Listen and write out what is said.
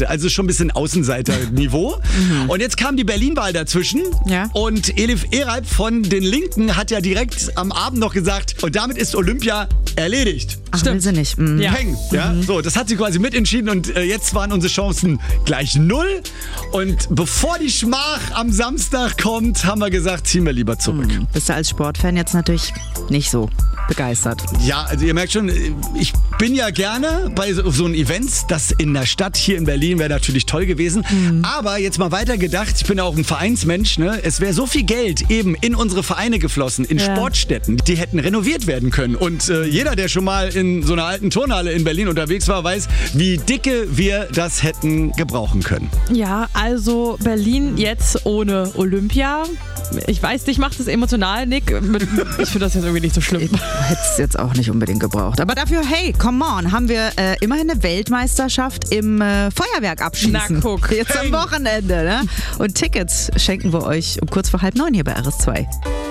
hatte. Also schon ein bisschen Außenseiter-Niveau. Und jetzt kam die Berlin-Wahl dazwischen. Ja. Und Elif Ereib von den Linken hat ja direkt am Abend noch gesagt, und damit ist Olympia erledigt. Ach, will sie nicht. Ja. Peng, ja? So, das hat sie quasi mitentschieden und jetzt waren unsere Chancen gleich 0. Und bevor die Schmach am Samstag kommt, haben wir gesagt, ziehen wir lieber zurück. Bist du als Sportfan jetzt natürlich nicht so begeistert? Ja, also ihr merkt schon, ich bin ja gerne bei so einem Events, das in der Stadt hier in Berlin wäre natürlich toll gewesen. Aber jetzt mal weiter gedacht, ich bin ja auch ein Vereinsmensch, ne? Es wäre so viel Geld eben in unsere Vereine geflossen, in Sportstätten, die hätten renoviert werden können. Und jeder, der schon mal in so einer alten Turnhalle in Berlin unterwegs war, weiß, wie dicke wir das hätten gebrauchen können. Ja, also Berlin jetzt ohne Olympia. Ich weiß, dich macht es emotional, Nick. Ich finde das jetzt irgendwie nicht so schlimm. Hätte es jetzt auch nicht unbedingt gebraucht. Aber dafür, hey, come on, haben wir immerhin eine Weltmeisterschaft im Feuerwerk abschießen. Na guck. Jetzt am Wochenende, ne? Und Tickets schenken wir euch um kurz vor 8:30 hier bei RS2.